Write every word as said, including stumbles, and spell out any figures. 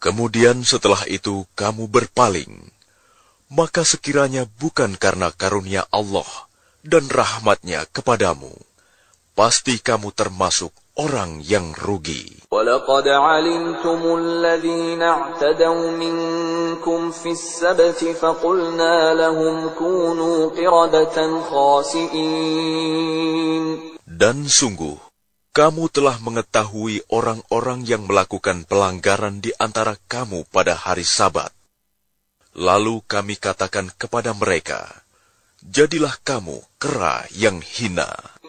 Kemudian setelah itu kamu berpaling, maka sekiranya bukan karena karunia Allah dan rahmat-Nya kepadamu, pasti kamu termasuk orang yang rugi. وَلَقَدْ عَلِمْتُمُ الَّذِينَ اعْتَدَوْا مِنكُمْ فِي السَّبْتِ فَقُلْنَا لَهُمْ كُونُوا قِرَدَةً خَاسِئِينَ. Dan sungguh, kamu telah mengetahui orang-orang yang melakukan pelanggaran di antara kamu pada hari Sabat. Lalu kami katakan kepada mereka, jadilah kamu kera yang hina.